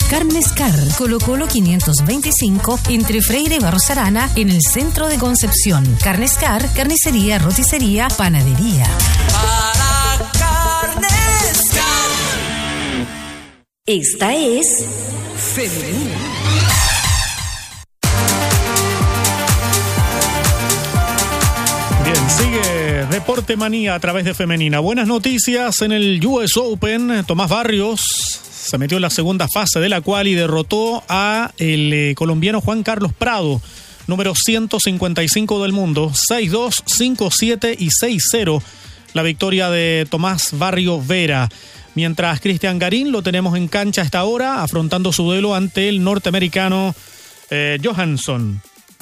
Carnes Car, Colo-Colo 525, entre Freire y Barros Arana, en el centro de Concepción. Carnes Car, carnicería, roticería, panadería. Para Carnes Car. Esta es Femenina. Bien, sigue Deporte Manía a través de Femenina. Buenas noticias en el US Open. Tomás Barrios se metió en la segunda fase de la cual y derrotó a el colombiano Juan Carlos Prado, número 155 del mundo, 6-2, 5-7 y 6-0. La victoria de Tomás Barrios Vera. Mientras Cristian Garín lo tenemos en cancha a esta hora, afrontando su duelo ante el norteamericano Johansson.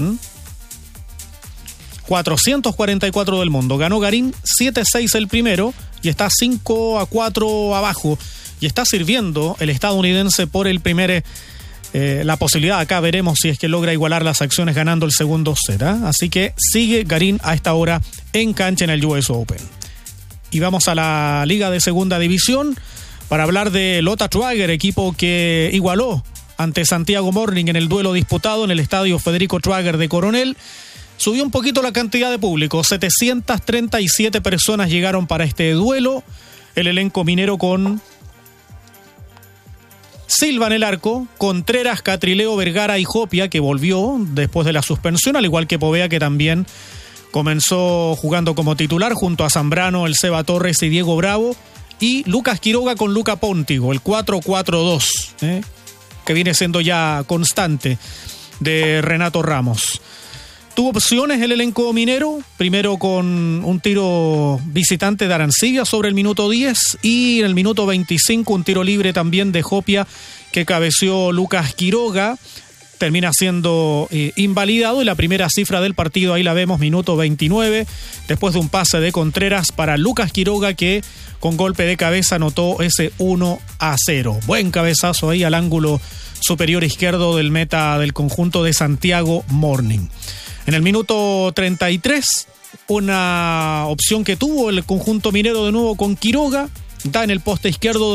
444 del mundo. Ganó Garín 7-6 el primero y está 5-4 abajo. Y está sirviendo el estadounidense por el primer la posibilidad. Acá veremos si es que logra igualar las acciones ganando el segundo set. Así que sigue Garín a esta hora en cancha en el US Open. Y vamos a la Liga de Segunda División para hablar de Lota Schwager, equipo que igualó ante Santiago Morning en el duelo disputado en el estadio Federico Schwager de Coronel. Subió un poquito la cantidad de público, 737 personas llegaron para este duelo. El elenco minero con Silva en el arco, Contreras, Catrileo, Vergara y Jopia, que volvió después de la suspensión, al igual que Povea, que también comenzó jugando como titular, junto a Zambrano, el Seba Torres y Diego Bravo, y Lucas Quiroga con Luca Póntigo, el 4-4-2, que viene siendo ya constante de Renato Ramos. Tuvo opciones el elenco minero, primero con un tiro visitante de Arancibia sobre el minuto 10 y en el minuto 25 un tiro libre también de Jopia que cabeció Lucas Quiroga, termina siendo invalidado y la primera cifra del partido ahí la vemos, minuto 29, después de un pase de Contreras para Lucas Quiroga que con golpe de cabeza anotó ese 1-0. Buen cabezazo ahí al ángulo superior izquierdo del meta del conjunto de Santiago Morning. En el minuto 33, una opción que tuvo el conjunto minero de nuevo con Quiroga, da en el poste izquierdo